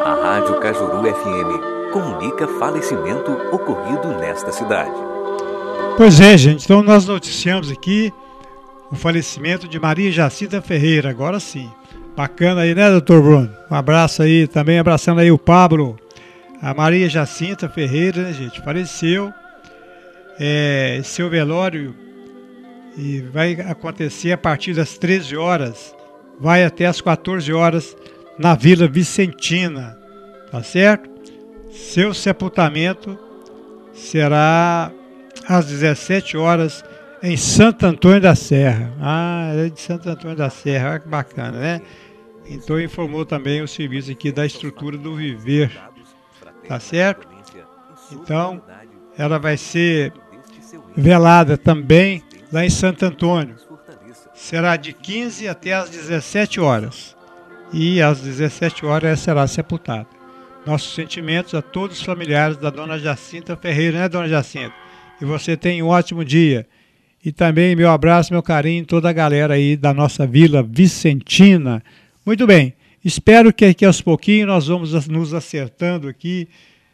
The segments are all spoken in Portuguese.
A Rádio Cajuru FM comunica falecimento ocorrido nesta cidade. Pois é, gente, então nós noticiamos aqui o falecimento de Maria Jacinta Ferreira, agora sim. Bacana aí, né, doutor Bruno? Um abraço aí, também abraçando aí o Pablo. A Maria Jacinta Ferreira, né, gente, faleceu. Seu velório e vai acontecer a partir das 13 horas, vai até as 14 horas na Vila Vicentina, tá certo? Seu sepultamento será às 17 horas em Santo Antônio da Serra. É de Santo Antônio da Serra, olha que bacana, né? Então informou também o serviço aqui da estrutura do Viver, tá certo? Então, ela vai ser velada também lá em Santo Antônio. Será de 15 até às 17 horas. E às 17 horas ela será sepultada. Nossos sentimentos a todos os familiares da dona Jacinta Ferreira, né, dona Jacinta? Que você tenha um ótimo dia. E também meu abraço, meu carinho, toda a galera aí da nossa Vila Vicentina. Muito bem, espero que aqui aos pouquinhos nós vamos nos acertando aqui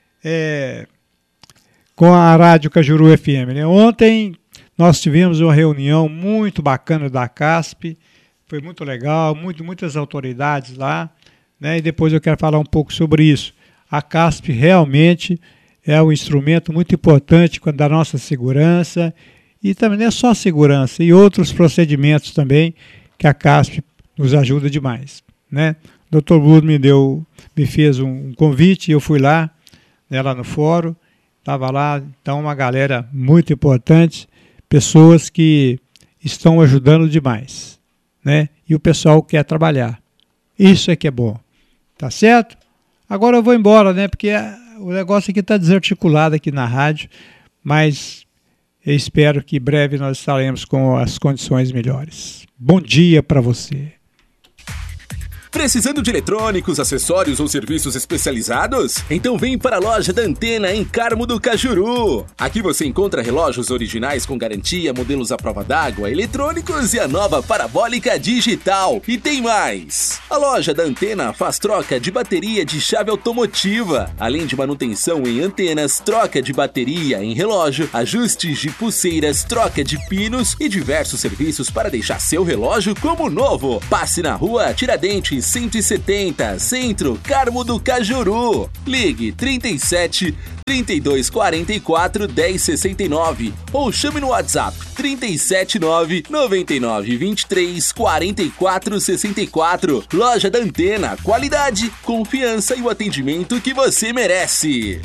com a Rádio Cajuru FM. Né? Ontem nós tivemos uma reunião muito bacana da CASP, foi muito legal, muitas autoridades lá, né? E depois eu quero falar um pouco sobre isso. A CASP realmente é um instrumento muito importante da nossa segurança, e também não é só segurança, e outros procedimentos também que a CASP nos ajuda demais. Né? O Dr. Bruno me fez um convite, eu fui lá, né, lá no fórum, estava lá, então uma galera muito importante, pessoas que estão ajudando demais, né? E o pessoal quer trabalhar. Isso é que é bom, tá certo? Agora eu vou embora, né? Porque o negócio aqui está desarticulado aqui na rádio, mas eu espero que em breve nós estaremos com as condições melhores. Bom dia para você. Precisando de eletrônicos, acessórios ou serviços especializados? Então vem para a loja da Antena em Carmo do Cajuru. Aqui você encontra relógios originais com garantia, modelos à prova d'água, eletrônicos e a nova parabólica digital. E tem mais! A loja da Antena faz troca de bateria de chave automotiva, além de manutenção em antenas, troca de bateria em relógio, ajustes de pulseiras, troca de pinos e diversos serviços para deixar seu relógio como novo. Passe na rua Tiradentes 170, Centro, Carmo do Cajuru. Ligue 37 32 44 10 69 ou chame no WhatsApp 379 99 23 44 64. Loja da Antena, qualidade, confiança e o atendimento que você merece.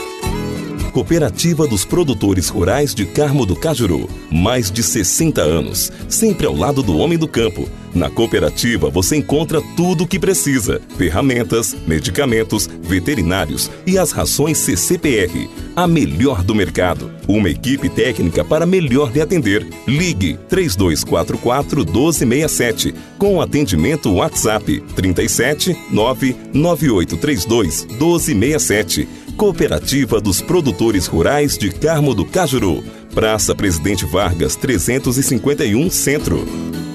Cooperativa dos Produtores Rurais de Carmo do Cajuru. Mais de 60 anos, sempre ao lado do homem do campo. Na cooperativa você encontra tudo o que precisa: ferramentas, medicamentos, veterinários e as rações CCPR, a melhor do mercado. Uma equipe técnica para melhor lhe atender. Ligue 3244-1267 com atendimento WhatsApp 37 99832 1267. Cooperativa dos Produtores Rurais de Carmo do Cajuru. Praça Presidente Vargas, 351, Centro.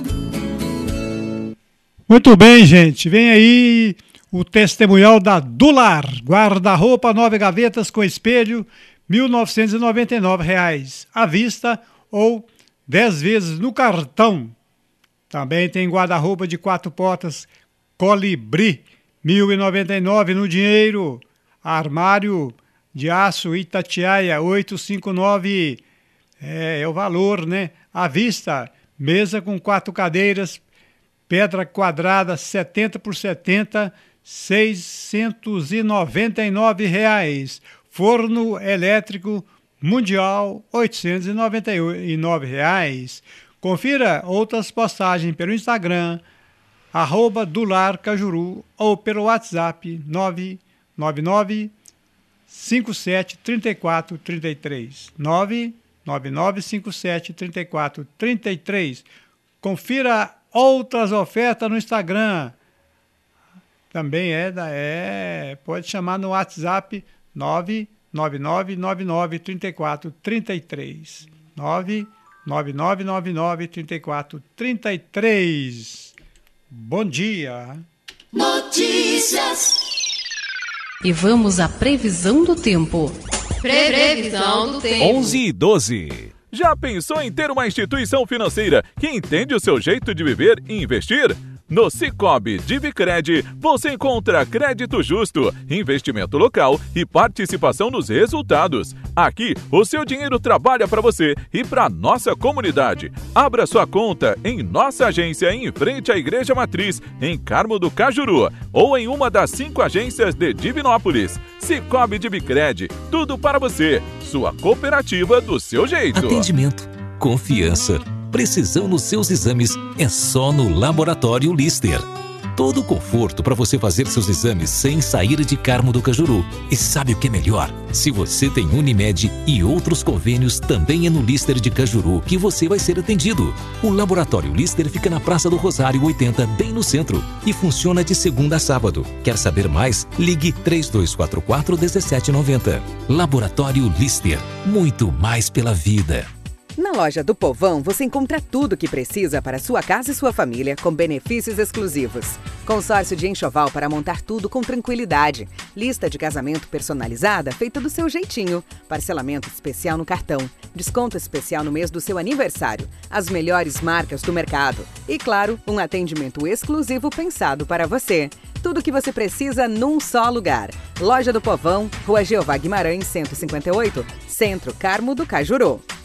Muito bem, gente. Vem aí o testemunhal da Dular. Guarda-roupa 9 gavetas com espelho, R$ 1.999 à vista ou 10 vezes no cartão. Também tem guarda-roupa de 4 portas Colibri, R$ 1.099 no dinheiro. Armário de aço Itatiaia 859, é o valor, né? À vista, mesa com 4 cadeiras, pedra quadrada 70 por 70, R$ 699. Forno elétrico mundial, R$ 899. Confira outras postagens pelo Instagram, @dularcajuru ou pelo WhatsApp 999573433. 999573433. Confira outras ofertas no Instagram. Também pode chamar no WhatsApp 999993433. 999993433. Bom dia. Notícias. E vamos à previsão do tempo. Previsão do tempo. 11h12. Já pensou em ter uma instituição financeira que entende o seu jeito de viver e investir? No Sicoob Divicred, você encontra crédito justo, investimento local e participação nos resultados. Aqui, o seu dinheiro trabalha para você e para nossa comunidade. Abra sua conta em nossa agência em frente à Igreja Matriz, em Carmo do Cajuru, ou em uma das 5 agências de Divinópolis. Sicoob Divicred, tudo para você. Sua cooperativa do seu jeito. Atendimento, confiança, precisão nos seus exames é só no Laboratório Lister. Todo o conforto para você fazer seus exames sem sair de Carmo do Cajuru. E sabe o que é melhor? Se você tem Unimed e outros convênios, também é no Lister de Cajuru que você vai ser atendido. O Laboratório Lister fica na Praça do Rosário 80, bem no centro, e funciona de segunda a sábado. Quer saber mais? Ligue 3244-1790. Laboratório Lister, muito mais pela vida. Na loja do Povão, você encontra tudo o que precisa para sua casa e sua família, com benefícios exclusivos. Consórcio de enxoval para montar tudo com tranquilidade. Lista de casamento personalizada feita do seu jeitinho. Parcelamento especial no cartão. Desconto especial no mês do seu aniversário. As melhores marcas do mercado. E, claro, um atendimento exclusivo pensado para você. Tudo o que você precisa num só lugar. Loja do Povão, Rua Jeová Guimarães, 158, Centro, Carmo do Cajuru.